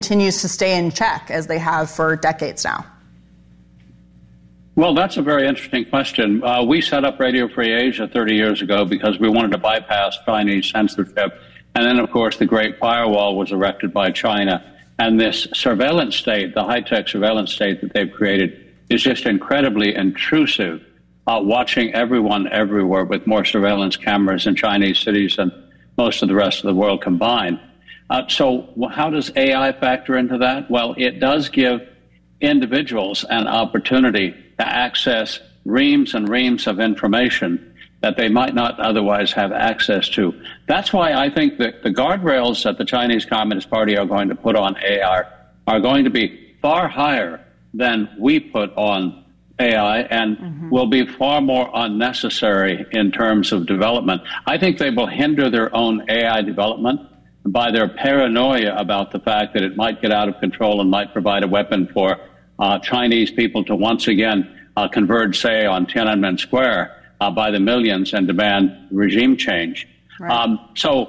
continues to stay in check as they have for decades now? Well, that's a very interesting question. We set up Radio Free Asia 30 years ago because we wanted to bypass Chinese censorship. And then, of course, the Great Firewall was erected by China. And this surveillance state, the high-tech surveillance state that they've created, is just incredibly intrusive, watching everyone everywhere with more surveillance cameras in Chinese cities than most of the rest of the world combined. So how does AI factor into that? Well, it does give individuals an opportunity to access reams and reams of information that they might not otherwise have access to. That's why I think that the guardrails that the Chinese Communist Party are going to put on AI are going to be far higher than we put on AI and will be far more unnecessary in terms of development. I think they will hinder their own AI development by their paranoia about the fact that it might get out of control and might provide a weapon for Chinese people to once again converge, say, on Tiananmen Square by the millions and demand regime change. Right.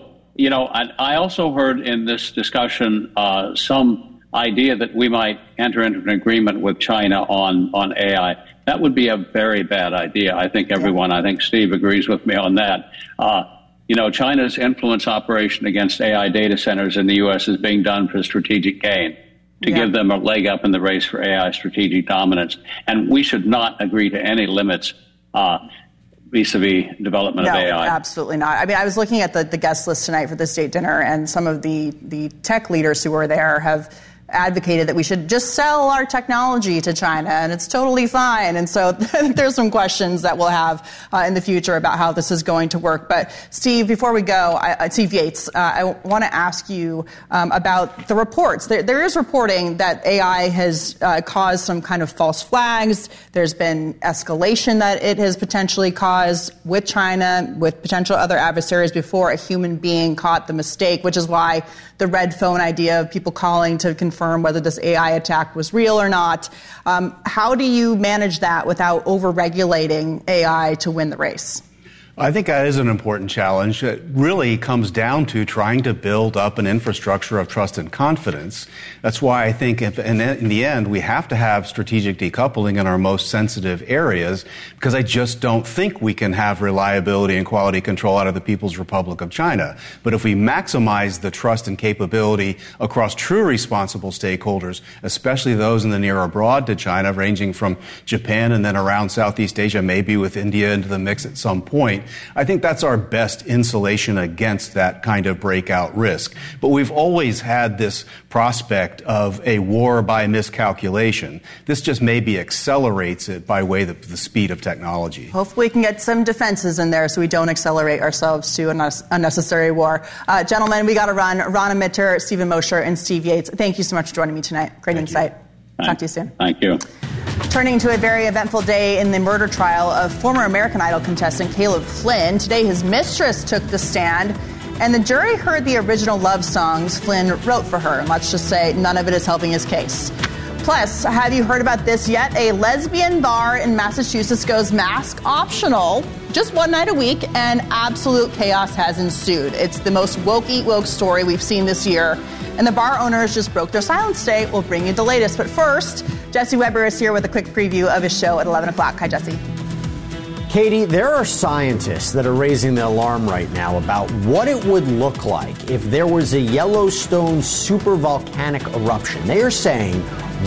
I also heard in this discussion some idea that we might enter into an agreement with China on AI. That would be a very bad idea. I think I think Steve agrees with me on that. China's influence operation against AI data centers in the U.S. is being done for strategic gain, to give them a leg up in the race for AI strategic dominance. And we should not agree to any limits vis-a-vis development of AI. Absolutely not. I mean, I was looking at the guest list tonight for the state dinner, and some of the tech leaders who were there have advocated that we should just sell our technology to China, and it's totally fine. And so there's some questions that we'll have in the future about how this is going to work. But Steve, before we go, Steve Yates, I want to ask you about the reports. There is reporting that AI has caused some kind of false flags. There's been escalation that it has potentially caused with China, with potential other adversaries before a human being caught the mistake, which is why the red phone idea of people calling to confirm whether this AI attack was real or not. How do you manage that without over-regulating AI to win the race? I think that is an important challenge. It really comes down to trying to build up an infrastructure of trust and confidence. That's why I think in the end, we have to have strategic decoupling in our most sensitive areas, because I just don't think we can have reliability and quality control out of the People's Republic of China. But if we maximize the trust and capability across true responsible stakeholders, especially those in the near or broad to China, ranging from Japan and then around Southeast Asia, maybe with India into the mix at some point, I think that's our best insulation against that kind of breakout risk. But we've always had this prospect of a war by miscalculation. This just maybe accelerates it by way of the speed of technology. Hopefully we can get some defenses in there so we don't accelerate ourselves to an unnecessary war. Gentlemen, we got to run. Rana Mitter, Stephen Mosher, and Steve Yates, thank you so much for joining me tonight. Great insight. Talk to you soon. Thank you. Turning to a very eventful day in the murder trial of former American Idol contestant Caleb Flynn. Today, his mistress took the stand, and the jury heard the original love songs Flynn wrote for her. And let's just say none of it is helping his case. Plus, have you heard about this yet? A lesbian bar in Massachusetts goes mask optional just one night a week, and absolute chaos has ensued. It's the most woke eat woke story we've seen this year. And the bar owners just broke their silence today. We'll bring you the latest. But first, Jesse Weber is here with a quick preview of his show at 11 o'clock. Hi, Jesse. Katie, there are scientists that are raising the alarm right now about what it would look like if there was a Yellowstone supervolcanic eruption. They are saying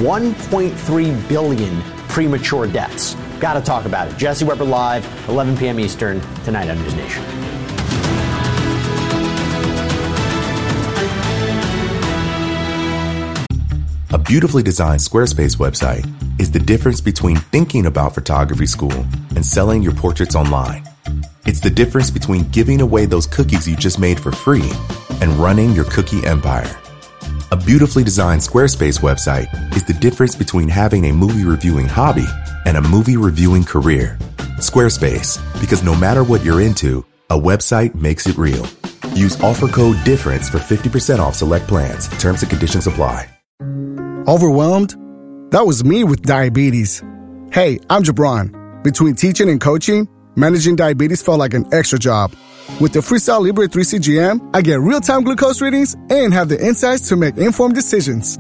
1.3 billion premature deaths. Got to talk about it. Jesse Weber live, 11 p.m. Eastern, tonight on News Nation. A beautifully designed Squarespace website is the difference between thinking about photography school and selling your portraits online. It's the difference between giving away those cookies you just made for free and running your cookie empire. A beautifully designed Squarespace website is the difference between having a movie reviewing hobby and a movie reviewing career. Squarespace, because no matter what you're into, a website makes it real. Use offer code DIFFERENCE for 50% off select plans. Terms and conditions apply. Overwhelmed? That was me with diabetes. Hey, I'm Jabron. Between teaching and coaching, managing diabetes felt like an extra job. With the Freestyle Libre 3 CGM, I get real-time glucose readings and have the insights to make informed decisions.